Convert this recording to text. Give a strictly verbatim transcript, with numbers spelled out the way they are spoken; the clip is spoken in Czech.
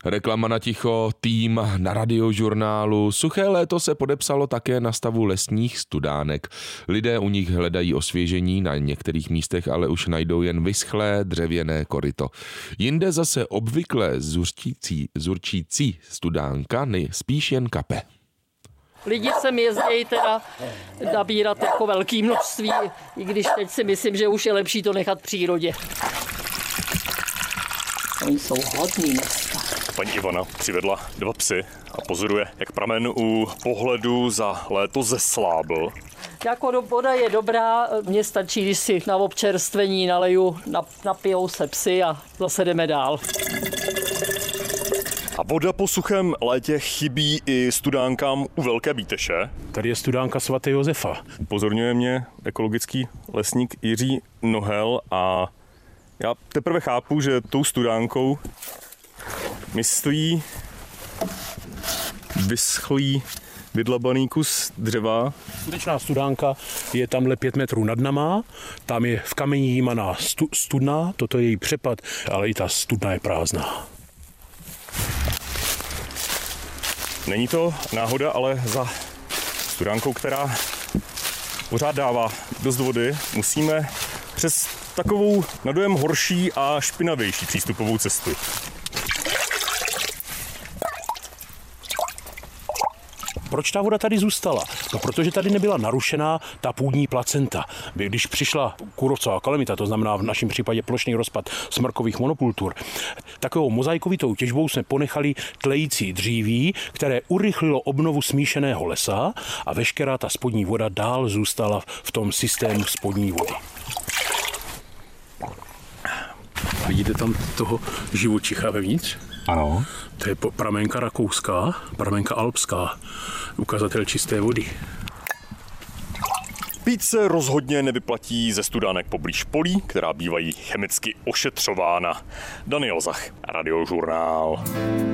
Reklama na ticho, tým na Radiožurnálu. Suché léto se podepsalo také na stavu lesních studánek. Lidé u nich hledají osvěžení, na některých místech ale už najdou jen vyschlé dřevěné koryto. Jinde zase obvykle zurčící, zurčící studánka spíš jen kape. Lidi sem jezdí teda nabírat jako velké množství, i když teď si myslím, že už je lepší to nechat v přírodě. Oni jsou hodní dneska. Paní Ivana přivedla dva psy a pozoruje, jak pramen u pohledu za léto zeslábl. Jako voda je dobrá, mně stačí, když si na občerstvení naleju, napijou se psy a zase jdeme dál. A voda po suchém létě chybí i studánkám u Velké Bíteše. Tady je studánka svatý Josefa. Upozorňuje mě ekologický lesník Jiří Nohel a já teprve chápu, že tou studánkou myslí vyschlý vydlabaný kus dřeva. Skutečná studánka je tamhle pět metrů nad náma, tam je v kameni jímaná stu, studna, toto je její přepad, ale i ta studna je prázdná. Není to náhoda, ale za studánkou, která pořád dává dost vody, musíme přes takovou na dojem horší a špinavější přístupovou cestu. Proč ta voda tady zůstala? No, protože tady nebyla narušená ta půdní placenta. Když přišla kůrovcová kalamita, to znamená v našem případě plošný rozpad smrkových monokultur, takovou mozaikovitou těžbou jsme ponechali tlející dříví, které urychlilo obnovu smíšeného lesa a veškerá ta spodní voda dál zůstala v tom systému spodní vody. Vidíte tam toho živočicha vevnitř? Ano. To je pramenka rakouská, pramenka alpská, ukazatel čisté vody. Pít se rozhodně nevyplatí ze studánek poblíž polí, která bývají chemicky ošetřována. Daniel Zach, Radiožurnál.